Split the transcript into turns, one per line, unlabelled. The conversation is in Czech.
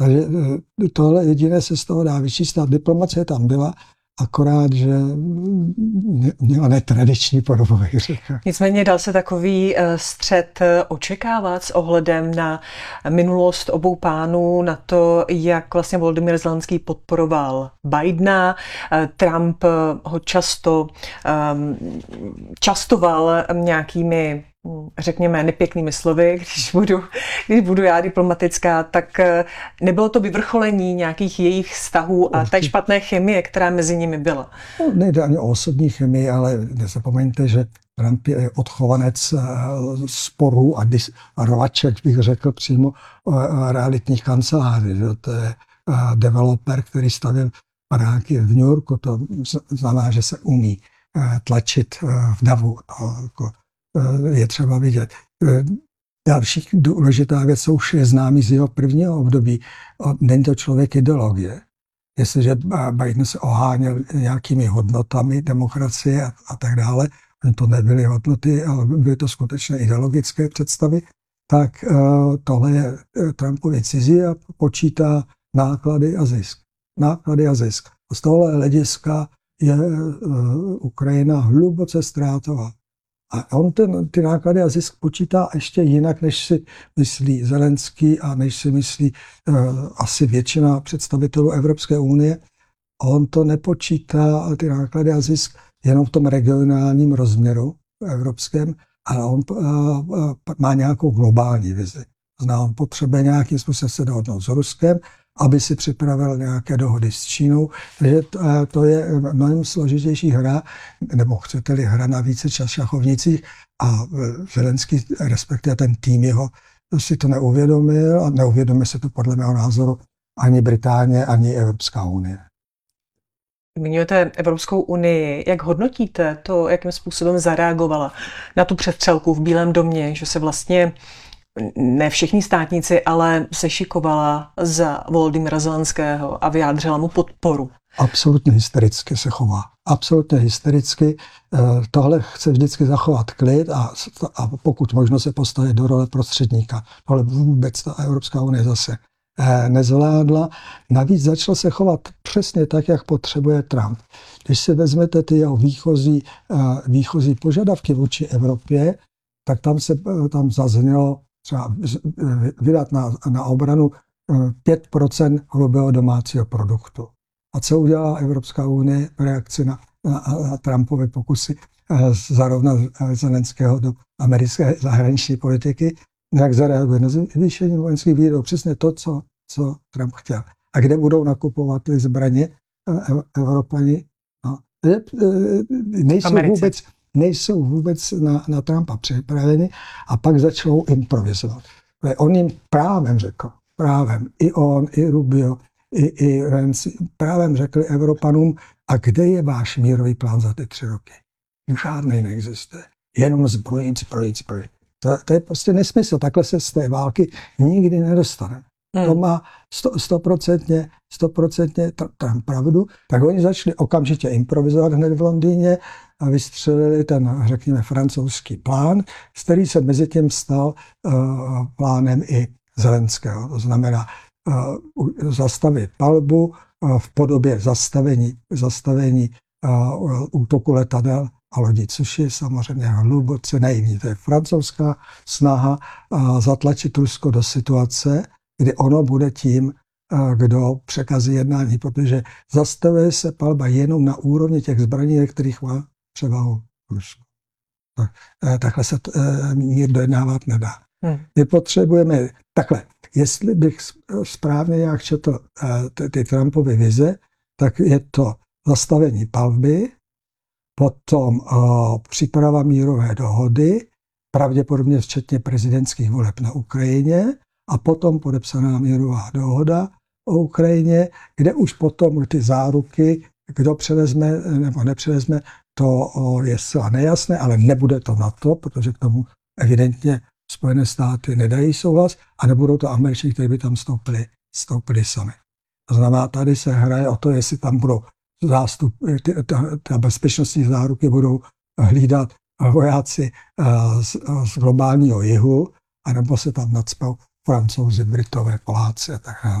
Takže tohle jediné se z toho dá vyčíst. Diplomacie tam byla, akorát, že měla netradiční podobu, bych řekl.
Nicméně dal se takový střet očekávat s ohledem na minulost obou pánů, na to, jak vlastně Volodymyr Zelenský podporoval Bidena. Trump ho častoval nějakými, řekněme, nepěknými slovy, když budu já diplomatická, tak nebylo to vyvrcholení nějakých jejich vztahů a té špatné chemie, která mezi nimi byla.
No, nejde ani o osobní chemii, ale nezapomeňte, že Trump je odchovanec sporů a rvaček, bych řekl přímo, realitních kanceláří. To je developer, který stavěl paráky v New Yorku, to znamená, že se umí tlačit v davu. Je třeba vidět. Další důležitá věc už je známý z jeho prvního období. Není to člověk ideologie. Jestliže Biden se oháněl nějakými hodnotami demokracie a tak dále, to nebyly hodnoty, ale byly to skutečně ideologické představy, tak tohle je Trumpovi cizí a počítá náklady a zisk. Náklady a zisk. Z tohle hlediska je Ukrajina hluboce ztrátová. A on ty náklady a zisk počítá ještě jinak, než si myslí Zelenský a než si myslí asi většina představitelů Evropské unie. On to nepočítá, ty náklady a zisk, jenom v tom regionálním rozměru evropském, ale on má nějakou globální vizi. On potřebuje nějakým způsobem se dohodnout s Ruskem, aby si připravil nějaké dohody s Čínou. Takže to je mnohem složitější hra, nebo chcete-li hra na více šachovnicích a Zelenský, respektive ten tým jeho, si to neuvědomil a neuvědomil se to podle mého názoru ani Británie, ani Evropská unie.
Zmiňujete Evropskou unii. Jak hodnotíte to, jakým způsobem zareagovala na tu přestřelku v Bílém domě, že se vlastně ne všichni státníci, ale sešikovala za Volodymyra Zelenského a vyjádřila mu podporu?
Absolutně hystericky se chová. Absolutně hystericky. Tohle chce vždycky zachovat klid a pokud možno se postavit do role prostředníka. Tohle vůbec ta Evropská unie zase nezvládla. Navíc začal se chovat přesně tak, jak potřebuje Trump. Když si vezmete ty jeho výchozí požadavky vůči Evropě, tak tam zaznělo třeba vydat na obranu 5% hrubého domácího produktu. A co udělala Evropská unie v reakci na Trumpové pokusy zarovnat Zelenského do americké zahraniční politiky? Jak zareaguje na zvýšení vojenských výdajů? Přesně to, co Trump chtěl. A kde budou nakupovat ty zbraně Evropani? No, nejsou vůbec na Trumpa připraveni a pak začnou improvizovat. On jim právem řekl, i on, i Rubio, i Renzi, právem řekli Evropanům, a kde je váš mírový plán za ty 3 roky? Žádný neexistuje. Jenom zbrojit. To je prostě nesmysl. Takhle se z té války nikdy nedostane. To má 100% Trump pravdu. Tak oni začali okamžitě improvizovat hned v Londýně a vystřelili ten, řekněme, francouzský plán, který se mezi tím stal plánem i Zelenského. To znamená zastavit palbu v podobě zastavení útoku letadel a lodí, což je samozřejmě hluboce naivní. To je francouzská snaha zatlačit Rusko do situace, kdy ono bude tím, kdo překazí jednání, protože zastavuje se palba jenom na úrovni těch zbraní, ve kterých má převahu Rusko. Takhle se mír dojednávat nedá. My potřebujeme takhle. Jestli bych správně nějak četl ty Trumpovy vize, tak je to zastavení palby, potom příprava mírové dohody, pravděpodobně včetně prezidentských voleb na Ukrajině, a potom podepsaná mírová dohoda o Ukrajině, kde už potom ty záruky, kdo převezme nebo nepřevezme, to je zcela nejasné, ale nebude to NATO, protože k tomu evidentně Spojené státy nedají souhlas a nebudou to Američané, kteří by tam stoupili sami. To znamená, tady se hraje o to, jestli tam budou ta bezpečnostní záruky budou hlídat vojáci z globálního jihu, anebo se tam nacpou Francouzi, Britové, Poláci a tak dále.